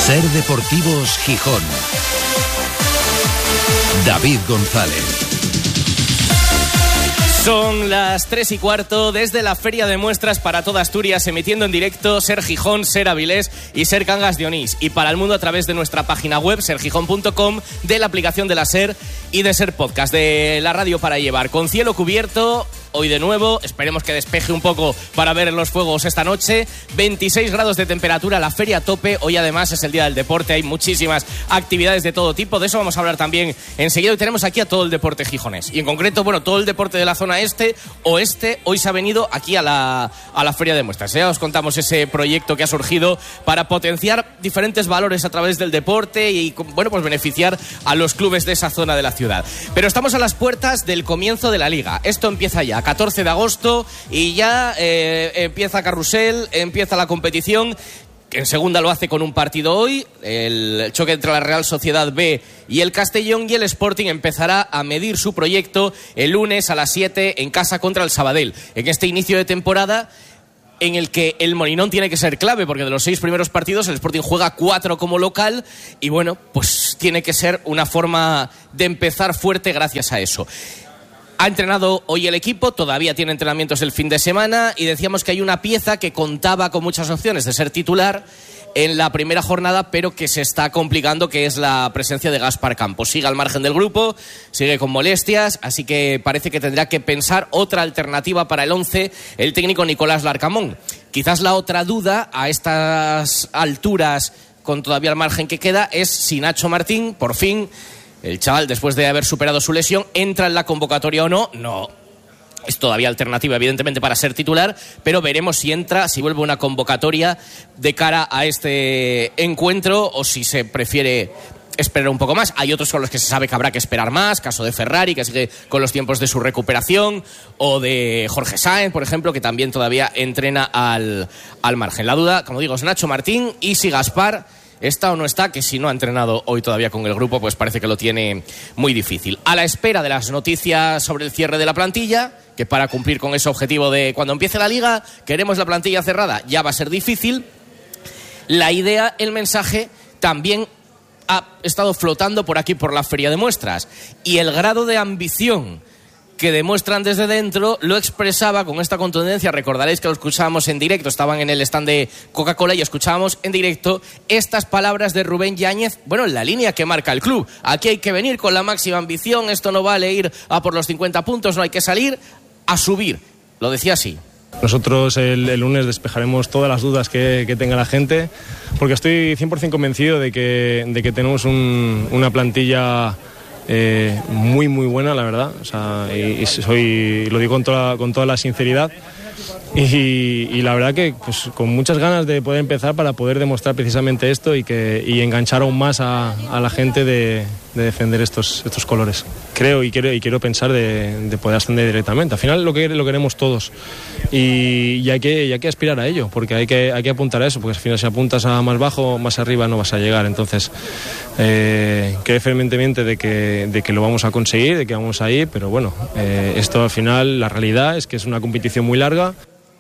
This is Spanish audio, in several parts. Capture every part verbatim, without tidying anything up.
Ser Deportivos Gijón. David González. Son las tres y cuarto desde la Feria de Muestras para toda Asturias, emitiendo en directo Ser Gijón, Ser Avilés y Ser Cangas de Onís. Y para el mundo a través de nuestra página web, ser gijón punto com, de la aplicación de la Ser y de Ser Podcast, de la radio para llevar. Con cielo cubierto, hoy de nuevo, esperemos que despeje un poco para ver los fuegos esta noche. veintiséis grados de temperatura, la feria a tope. Hoy además es el día del deporte, hay muchísimas actividades de todo tipo. De eso vamos a hablar también enseguida. Hoy tenemos aquí a todo el deporte gijonés. Y en concreto, bueno, todo el deporte de la zona este, oeste, hoy se ha venido aquí a la, a la Feria de Muestras. Ya os contamos ese proyecto que ha surgido para potenciar diferentes valores a través del deporte y, bueno, pues beneficiar a los clubes de esa zona de la ciudad. Pero estamos a las puertas del comienzo de la Liga. Esto empieza ya, catorce de agosto, y ya eh, empieza Carrusel, empieza la competición. En segunda lo hace con un partido hoy, el choque entre la Real Sociedad B y el Castellón, y el Sporting empezará a medir su proyecto el lunes a las siete en casa contra el Sabadell. En este inicio de temporada en el que el Molinón tiene que ser clave, porque de los seis primeros partidos el Sporting juega cuatro como local y bueno, pues tiene que ser una forma de empezar fuerte gracias a eso. Ha entrenado hoy el equipo, todavía tiene entrenamientos el fin de semana, y decíamos que hay una pieza que contaba con muchas opciones de ser titular en la primera jornada, pero que se está complicando, que es la presencia de Gaspar Campos. Sigue al margen del grupo, sigue con molestias, así que parece que tendrá que pensar otra alternativa para el once el técnico Nicolás Larcamón. Quizás la otra duda a estas alturas, con todavía el margen que queda, es si Nacho Martín, por fin, el chaval, después de haber superado su lesión, entra en la convocatoria o no. No es todavía alternativa, evidentemente, para ser titular, pero veremos si entra, si vuelve una convocatoria de cara a este encuentro, o si se prefiere esperar un poco más. Hay otros con los que se sabe que habrá que esperar más, caso de Ferrari, que sigue con los tiempos de su recuperación, o de Jorge Sáenz, por ejemplo, que también todavía entrena al, al margen. La duda, como digo, es Nacho Martín, y si Gaspar está o no está, que si no ha entrenado hoy todavía con el grupo, pues parece que lo tiene muy difícil. A la espera de las noticias sobre el cierre de la plantilla, que para cumplir con ese objetivo de cuando empiece la Liga queremos la plantilla cerrada, ya va a ser difícil. La idea, el mensaje, también ha estado flotando por aquí por la Feria de Muestras, y el grado de ambición que demuestran desde dentro lo expresaba con esta contundencia. Recordaréis que lo escuchábamos en directo, estaban en el stand de Coca-Cola y escuchábamos en directo estas palabras de Rubén Yáñez, bueno, en la línea que marca el club. Aquí hay que venir con la máxima ambición, esto no vale ir a por los cincuenta puntos, no, hay que salir a subir. Lo decía así. Nosotros el, el lunes despejaremos todas las dudas que, que tenga la gente, porque estoy cien por ciento convencido de que, de que tenemos un, una plantilla Eh, muy muy buena, la verdad, o sea, y, y soy, lo digo con toda, con toda la sinceridad, y, y la verdad que pues, con muchas ganas de poder empezar para poder demostrar precisamente esto y, que, y enganchar aún más a, a la gente de, de defender estos, estos colores. Creo y quiero, y quiero pensar de, de poder ascender directamente. Al final lo, que, lo queremos todos, y, y, hay que, y hay que aspirar a ello, porque hay que, hay que apuntar a eso, porque al final si apuntas a más bajo, más arriba no vas a llegar. Entonces eh, creo fervientemente de que, de que lo vamos a conseguir, de que vamos a ir, pero bueno, eh, esto al final, la realidad es que es una competición muy larga.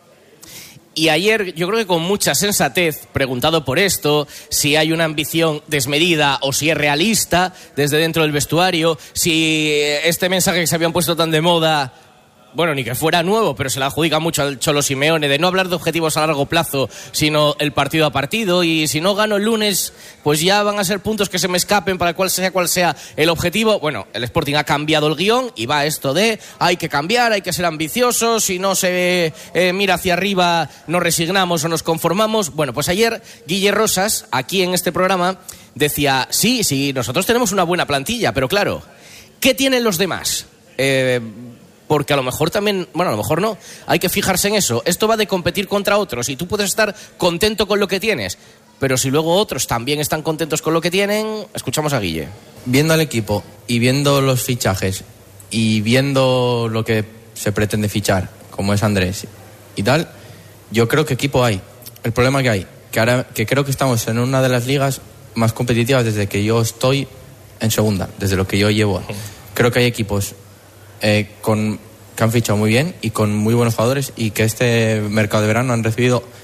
Y ayer, yo creo que con mucha sensatez, preguntado por esto, si hay una ambición desmedida o si es realista desde dentro del vestuario, si este mensaje que se habían puesto tan de moda, bueno, ni que fuera nuevo, pero se le adjudica mucho al Cholo Simeone, de no hablar de objetivos a largo plazo, sino el partido a partido, y si no gano el lunes, pues ya van a ser puntos que se me escapen para cual sea cual sea el objetivo. Bueno, el Sporting ha cambiado el guión y va esto de hay que cambiar, hay que ser ambiciosos, si no se eh, mira hacia arriba nos resignamos o nos conformamos. Bueno, pues ayer Guille Rosas, aquí en este programa, decía, sí, sí, nosotros tenemos una buena plantilla, pero claro, ¿qué tienen los demás? Eh... Porque a lo mejor también, bueno, a lo mejor no, hay que fijarse en eso. Esto va de competir contra otros y tú puedes estar contento con lo que tienes, pero si luego otros también están contentos con lo que tienen, escuchamos a Guille. Viendo al equipo y viendo los fichajes y viendo lo que se pretende fichar, como es Andrés y tal, yo creo que equipo hay. El problema que hay, que ahora que creo que estamos en una de las ligas más competitivas desde que yo estoy en segunda, desde lo que yo llevo. Creo que hay equipos Eh, con, que han fichado muy bien y con muy buenos jugadores, y que este mercado de verano han recibido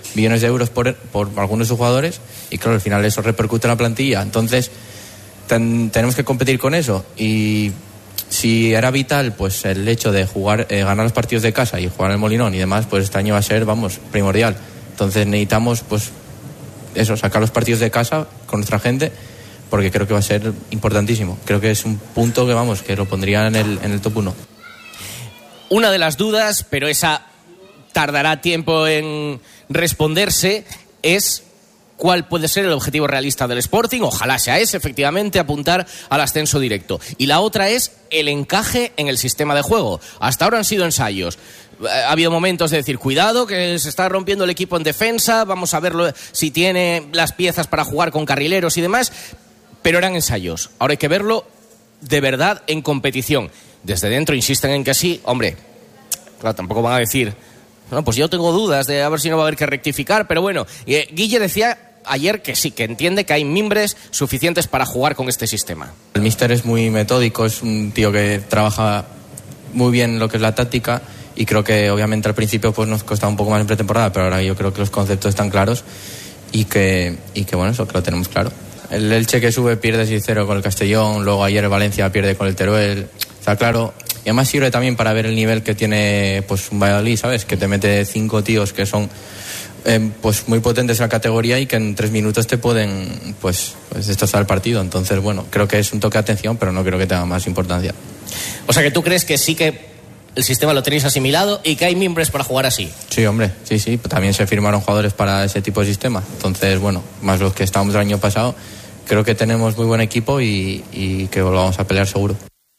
millones de euros por, por algunos de sus jugadores, y claro, al final eso repercute en la plantilla. Entonces ten, tenemos que competir con eso, y si era vital pues el hecho de jugar, eh, ganar los partidos de casa y jugar en el Molinón y demás, pues este año va a ser, vamos, primordial. Entonces necesitamos pues eso, sacar los partidos de casa con nuestra gente, porque creo que va a ser importantísimo. Creo que es un punto que, vamos, que lo pondría en el, en el top uno. Una de las dudas, pero esa tardará tiempo en responderse, es cuál puede ser el objetivo realista del Sporting. Ojalá sea ese, efectivamente, apuntar al ascenso directo. Y la otra es el encaje en el sistema de juego. Hasta ahora han sido ensayos. Ha habido momentos de decir, cuidado, que se está rompiendo el equipo en defensa, vamos a verlo si tiene las piezas para jugar con carrileros y demás, pero eran ensayos. Ahora hay que verlo de verdad en competición. Desde dentro insisten en que sí. Hombre, claro, tampoco van a decir, no, pues yo tengo dudas de a ver si no va a haber que rectificar, pero bueno, eh, Guille decía ayer que sí, que entiende que hay mimbres suficientes para jugar con este sistema. El míster es muy metódico, es un tío que trabaja muy bien lo que es la táctica, y creo que obviamente al principio pues nos costaba un poco más en pretemporada, pero ahora yo creo que los conceptos están claros y que, y que bueno, eso que lo tenemos claro. El Elche que sube pierde seis cero con el Castellón, luego ayer el Valencia pierde con el Teruel, está claro. Y además sirve también para ver el nivel que tiene pues un Valladolid, ¿sabes? Que te mete cinco tíos que son eh, pues muy potentes en la categoría y que en tres minutos te pueden pues, pues destrozar el partido. Entonces, bueno, creo que es un toque de atención, pero no creo que tenga más importancia. O sea que tú crees que sí que el sistema lo tenéis asimilado y que hay mimbres para jugar así. Sí, hombre, sí, sí. También se firmaron jugadores para ese tipo de sistema. Entonces, bueno, más los que estábamos el año pasado, creo que tenemos muy buen equipo y, y que lo vamos a pelear seguro.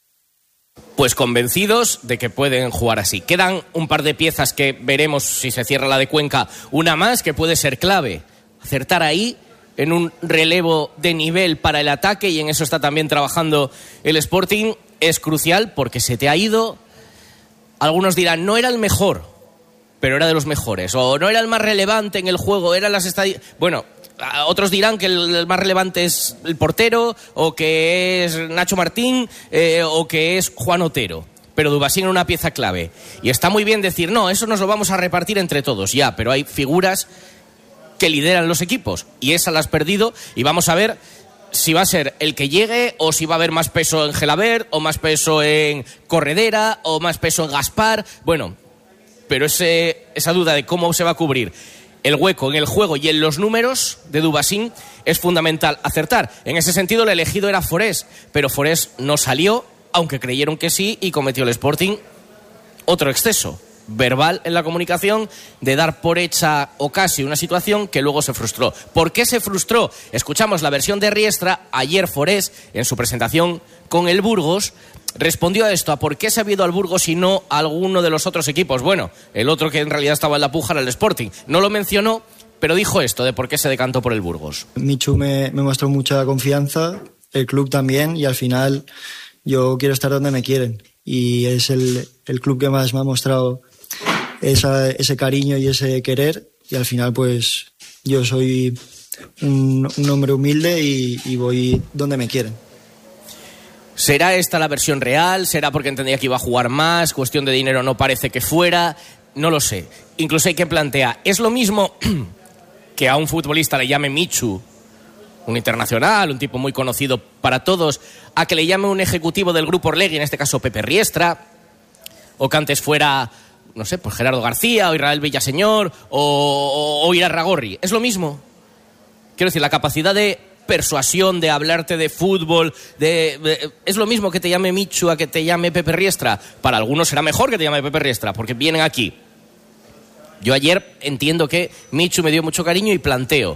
Pues convencidos de que pueden jugar así. Quedan un par de piezas que veremos si se cierra la de Cuenca. Una más que puede ser clave. Acertar ahí en un relevo de nivel para el ataque, y en eso está también trabajando el Sporting. Es crucial porque se te ha ido. Algunos dirán, no era el mejor, pero era de los mejores. O no era el más relevante en el juego, eran las estadísticas. Bueno, otros dirán que el más relevante es el portero, o que es Nacho Martín, eh, o que es Juan Otero. Pero Dubasín era una pieza clave. Y está muy bien decir, no, eso nos lo vamos a repartir entre todos. Ya, pero hay figuras que lideran los equipos, y esa la has perdido, y vamos a ver si va a ser el que llegue, o si va a haber más peso en Gelabert, o más peso en Corredera, o más peso en Gaspar. Bueno, pero ese, esa duda de cómo se va a cubrir el hueco en el juego y en los números de Dubasín es fundamental acertar. En ese sentido, el elegido era Forés, pero Forés no salió, aunque creyeron que sí, y cometió el Sporting otro exceso verbal en la comunicación de dar por hecha o casi una situación que luego se frustró. ¿Por qué se frustró? Escuchamos la versión de Riestra. Ayer Forés, en su presentación con el Burgos, respondió a esto, a por qué se había ido al Burgos y no a alguno de los otros equipos. Bueno, el otro que en realidad estaba en la puja era el Sporting. No lo mencionó, pero dijo esto de por qué se decantó por el Burgos. Michu me, me mostró mucha confianza, el club también, y al final yo quiero estar donde me quieren. Y es el, el club que más me ha mostrado esa, ese cariño y ese querer, y al final pues yo soy un, un hombre humilde y, y voy donde me quieren. ¿Será esta la versión real? ¿Será porque entendía que iba a jugar más? ¿Cuestión de dinero no parece que fuera? No lo sé. Incluso hay que plantear, ¿es lo mismo que a un futbolista le llame Michu, un internacional, un tipo muy conocido para todos, a que le llame un ejecutivo del Grupo Orlegui, en este caso Pepe Riestra, o que antes fuera, no sé, pues Gerardo García, o Israel Villaseñor, o, o, o Irarragorri? ¿Es lo mismo? Quiero decir, la capacidad de persuasión, de hablarte de fútbol, de, de, es lo mismo que te llame Michu a que te llame Pepe Riestra. Para algunos será mejor que te llame Pepe Riestra, porque vienen aquí. Yo ayer entiendo que Michu me dio mucho cariño y planteo.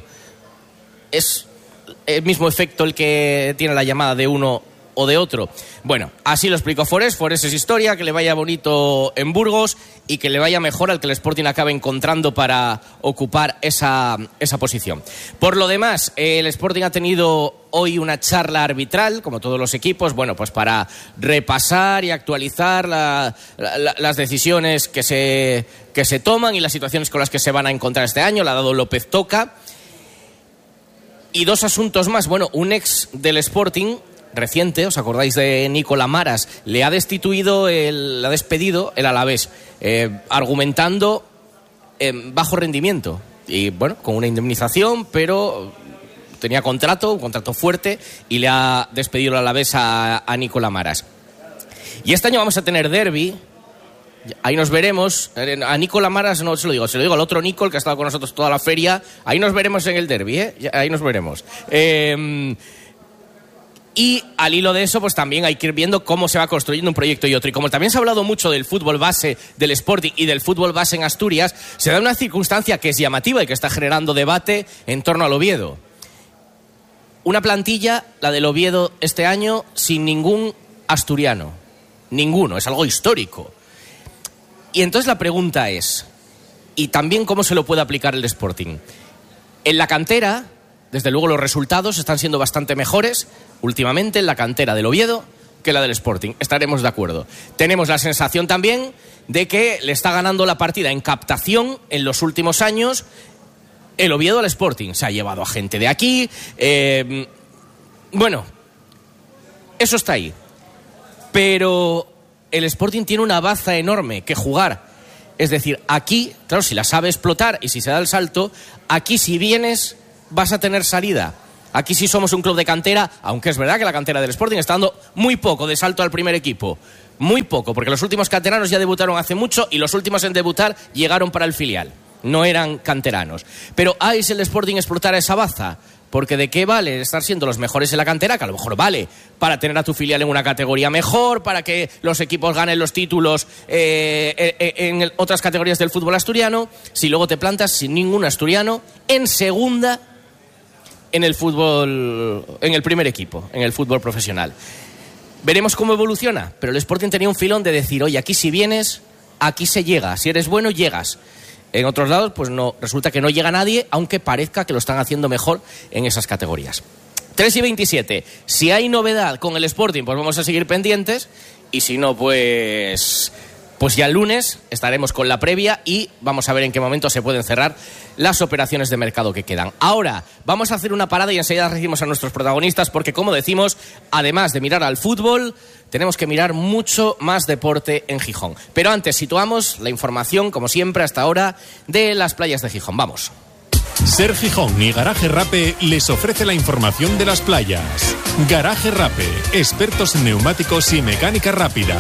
Es el mismo efecto el que tiene la llamada de uno o de otro. Bueno, así lo explicó Forés. Forés es historia, que le vaya bonito en Burgos y que le vaya mejor al que el Sporting acabe encontrando para ocupar esa, esa posición. Por lo demás, el Sporting ha tenido hoy una charla arbitral, como todos los equipos, bueno, pues para repasar y actualizar la, la, las decisiones que se, que se toman y las situaciones con las que se van a encontrar este año. La ha dado López Toca. Y dos asuntos más. Bueno, un ex del Sporting reciente, ¿os acordáis de Nicolás Maras? Le ha destituido, el, le ha despedido el Alavés, eh, argumentando eh, bajo rendimiento. y bueno, con una indemnización, pero tenía contrato, un contrato fuerte, y le ha despedido a la vez a, a Nicola Maras. Y este año vamos a tener derbi. Ahí nos veremos. A Nicola Maras no se lo digo, se lo digo al otro Nicol que ha estado con nosotros toda la feria. Ahí nos veremos en el derbi, ¿eh? Ahí nos veremos. Eh, y al hilo de eso, pues también hay que ir viendo cómo se va construyendo un proyecto y otro. Y como también se ha hablado mucho del fútbol base, del Sporting y del fútbol base en Asturias, se da una circunstancia que es llamativa y que está generando debate en torno al Oviedo. Una plantilla, la del Oviedo este año, sin ningún asturiano. Ninguno, es algo histórico. Y entonces la pregunta es, y también cómo se lo puede aplicar el Sporting. En la cantera, desde luego los resultados están siendo bastante mejores últimamente en la cantera del Oviedo que la del Sporting. Estaremos de acuerdo. Tenemos la sensación también de que le está ganando la partida en captación en los últimos años el Oviedo al Sporting. Se ha llevado a gente de aquí. Eh, bueno, eso está ahí. Pero el Sporting tiene una baza enorme que jugar. Es decir, aquí, claro, si la sabe explotar y si se da el salto, aquí si vienes vas a tener salida. Aquí sí somos un club de cantera, aunque es verdad que la cantera del Sporting está dando muy poco de salto al primer equipo. Muy poco, porque los últimos canteranos ya debutaron hace mucho y los últimos en debutar llegaron para el filial. No eran canteranos. Pero ¿hay si el Sporting explotara esa baza? Porque ¿de qué vale estar siendo los mejores en la cantera? Que a lo mejor vale para tener a tu filial en una categoría mejor, para que los equipos ganen los títulos eh, en, en otras categorías del fútbol asturiano, si luego te plantas sin ningún asturiano en segunda en el fútbol, en el primer equipo, en el fútbol profesional. Veremos cómo evoluciona, pero el Sporting tenía un filón de decir, oye, aquí si vienes, aquí se llega, si eres bueno, llegas. En otros lados, pues no, resulta que no llega nadie, aunque parezca que lo están haciendo mejor en esas categorías. tres y veintisiete. Si hay novedad con el Sporting, pues vamos a seguir pendientes. Y si no, pues, pues ya el lunes estaremos con la previa y vamos a ver en qué momento se pueden cerrar las operaciones de mercado que quedan. Ahora vamos a hacer una parada y enseguida recibimos a nuestros protagonistas porque, como decimos, además de mirar al fútbol, tenemos que mirar mucho más deporte en Gijón. Pero antes situamos la información, como siempre hasta ahora, de las playas de Gijón. Vamos. Ser Gijón y Garaje Rape les ofrece la información de las playas. Garaje Rape, expertos en neumáticos y mecánica rápida.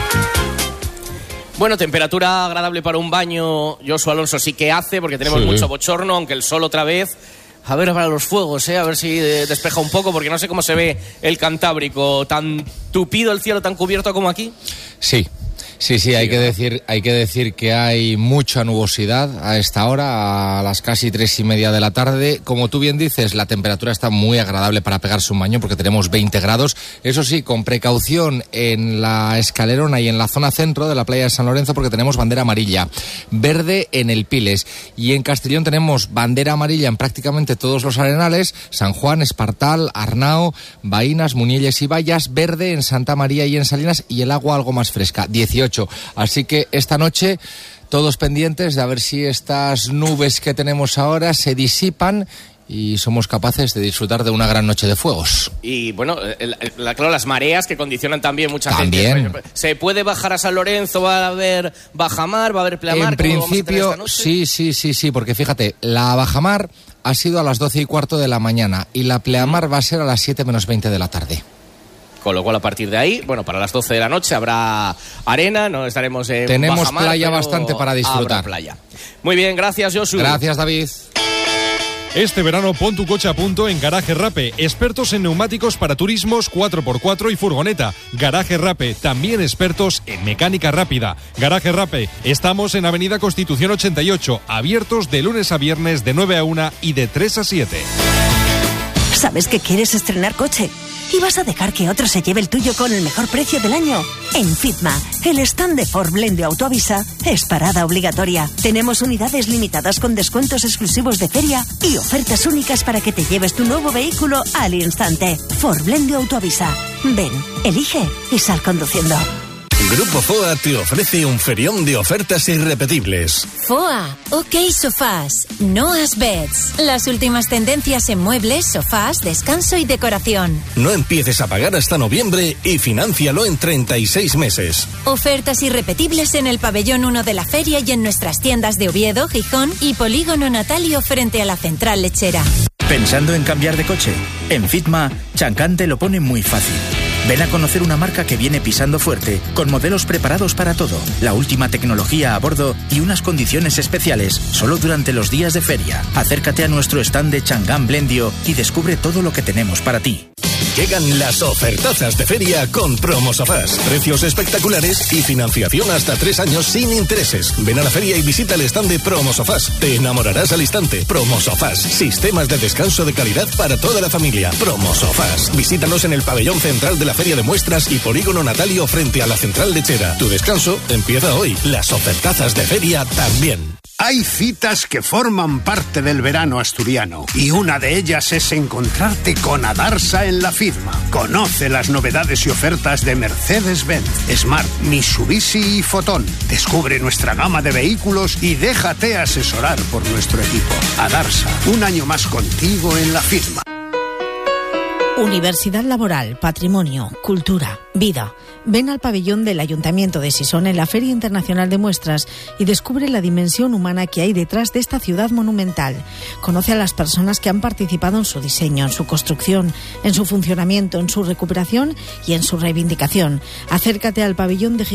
Bueno, temperatura agradable para un baño, Josu Alonso sí que hace, porque tenemos sí. mucho bochorno, aunque el sol otra vez. A ver para los fuegos, ¿eh? A ver si despeja un poco, porque no sé cómo se ve el Cantábrico. ¿Tan tupido el cielo, tan cubierto como aquí? Sí. Sí, sí, hay que decir, hay que decir que hay mucha nubosidad a esta hora, a las casi tres y media de la tarde. Como tú bien dices, la temperatura está muy agradable para pegarse un baño porque tenemos veinte grados. Eso sí, con precaución en la Escalerona y en la zona centro de la playa de San Lorenzo porque tenemos bandera amarilla, verde en el Piles. Y en Castellón tenemos bandera amarilla en prácticamente todos los arenales, San Juan, Espartal, Arnao, Baínas, Munielles y Vallas, verde en Santa María y en Salinas y el agua algo más fresca, dieciocho. Así que esta noche todos pendientes de a ver si estas nubes que tenemos ahora se disipan y somos capaces de disfrutar de una gran noche de fuegos. Y bueno, el, el, claro, las mareas que condicionan también mucha también. gente. ¿Se puede bajar a San Lorenzo? ¿Va a haber bajamar? ¿Va a haber pleamar? En principio, sí, sí, sí, sí, porque fíjate, la bajamar ha sido a las doce y cuarto de la mañana y la pleamar va a ser a las siete menos veinte de la tarde. Con lo cual, a partir de ahí, bueno, para las doce de la noche habrá arena, no estaremos en Tenemos bajamar, playa bastante para disfrutar. Playa. Muy bien, gracias, Josu. Gracias, David. Este verano pon tu coche a punto en Garaje Rape, expertos en neumáticos para turismos cuatro por cuatro y furgoneta. Garaje Rape, también expertos en mecánica rápida. Garaje Rape, estamos en Avenida Constitución ochenta y ocho, abiertos de lunes a viernes de nueve a una y de tres a siete. ¿Sabes que quieres estrenar coche? ¿Y vas a dejar que otro se lleve el tuyo con el mejor precio del año? En Fitma, el stand de Ford Blendio Autoavisa es parada obligatoria. Tenemos unidades limitadas con descuentos exclusivos de feria y ofertas únicas para que te lleves tu nuevo vehículo al instante. Ford Blendio Autoavisa. Ven, elige y sal conduciendo. Grupo F O A te ofrece un ferión de ofertas irrepetibles. F O A, OK Sofás, Noah's Beds. Las últimas tendencias en muebles, sofás, descanso y decoración. No empieces a pagar hasta noviembre y financialo en treinta y seis meses. Ofertas irrepetibles en el pabellón uno de la feria y en nuestras tiendas de Oviedo, Gijón y Polígono Natalio frente a la central lechera. ¿Pensando en cambiar de coche? En Fitma, Chancan te lo pone muy fácil. Ven a conocer una marca que viene pisando fuerte, con modelos preparados para todo, la última tecnología a bordo y unas condiciones especiales solo durante los días de feria. Acércate a nuestro stand de Changan Blendio y descubre todo lo que tenemos para ti. Llegan las ofertazas de feria con Promosofás. Precios espectaculares y financiación hasta tres años sin intereses. Ven a la feria y visita el stand de Promosofás. Te enamorarás al instante. Promosofás. Sistemas de descanso de calidad para toda la familia. Promosofás. Visítanos en el pabellón central de la Feria de Muestras y Polígono Natalio frente a la central lechera. Tu descanso empieza hoy. Las ofertazas de feria también. Hay citas que forman parte del verano asturiano y una de ellas es encontrarte con Adarsa en la Fitma. Conoce las novedades y ofertas de Mercedes-Benz, Smart, Mitsubishi y Fotón. Descubre nuestra gama de vehículos y déjate asesorar por nuestro equipo. Adarsa, un año más contigo en la Fitma. Universidad Laboral, Patrimonio, Cultura, Vida. Ven al pabellón del Ayuntamiento de Sison en la Feria Internacional de Muestras y descubre la dimensión humana que hay detrás de esta ciudad monumental. Conoce a las personas que han participado en su diseño, en su construcción, en su funcionamiento, en su recuperación y en su reivindicación. Acércate al pabellón de